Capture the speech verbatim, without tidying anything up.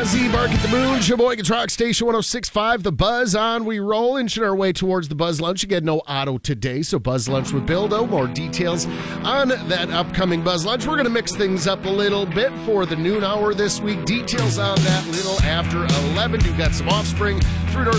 Ozzy, Bark at the Moon, Sheboygan's Rock Station one oh six point five, The Buzz on. We roll, inching our way towards the Buzz Lunch. Again, no auto today, so Buzz Lunch with Bildo. More details on that upcoming Buzz Lunch. We're going to mix things up a little bit for the noon hour this week. Details on that little after eleven. You've got some Offspring, Three Doors